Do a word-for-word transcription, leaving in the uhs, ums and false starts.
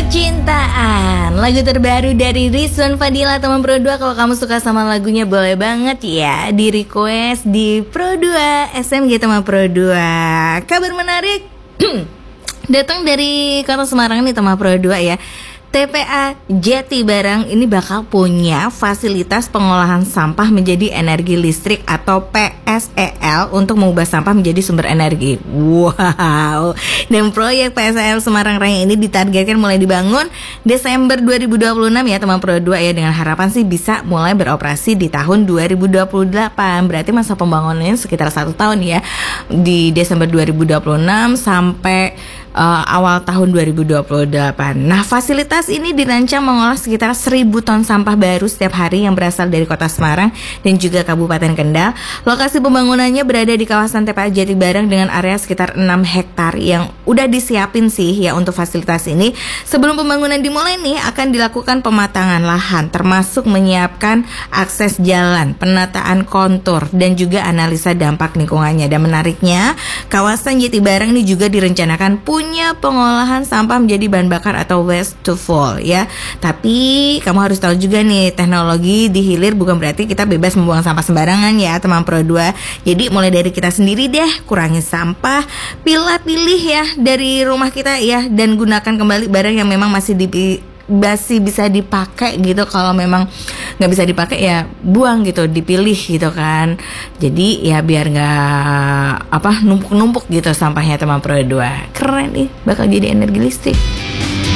Percintaan, lagu terbaru dari Rizwan Fadila teman Pro dua. Kalau kamu suka sama lagunya boleh banget ya di request di Pro dua S M G teman Pro dua. Kabar menarik datang dari kota Semarang nih teman Pro dua ya. T P A Jatibarang ini bakal punya fasilitas pengolahan sampah menjadi energi listrik atau P S E L untuk mengubah sampah menjadi sumber energi. Wow. Dan proyek P S E L Semarang Raya ini ditargetkan mulai dibangun Desember dua ribu dua puluh enam ya teman Pro dua ya, dengan harapan sih bisa mulai beroperasi di tahun dua ribu dua puluh delapan. Berarti masa pembangunannya sekitar satu tahun ya, di Desember dua ribu dua puluh enam sampai uh, awal tahun dua ribu dua puluh delapan. Nah, fasilitas ini dirancang mengolah sekitar seribu ton sampah baru setiap hari yang berasal dari kota Semarang dan juga Kabupaten Kendal. Lokasi pembangunannya berada di kawasan T P A Jatibarang dengan area sekitar enam hektar yang udah disiapin sih ya untuk fasilitas ini. Sebelum pembangunan dimulai nih akan dilakukan pematangan lahan, termasuk menyiapkan akses jalan, penataan kontur dan juga analisa dampak lingkungannya. Dan menariknya, kawasan Jatibarang ini juga direncanakan punya pengolahan sampah menjadi bahan bakar atau waste to fuel ya. Tapi kamu harus tahu juga nih, teknologi di hilir bukan berarti kita bebas membuang sampah sembarangan ya teman Pro dua. Jadi mulai dari kita sendiri deh, kurangi sampah, pilih-pilih ya dari rumah kita ya, dan gunakan kembali barang yang memang masih di masih bisa dipakai gitu. Kalau memang nggak bisa dipakai ya buang gitu, dipilih gitu kan. Jadi ya biar nggak apa numpuk-numpuk gitu sampahnya teman Pro dua. Keren nih, bakal jadi energi listrik.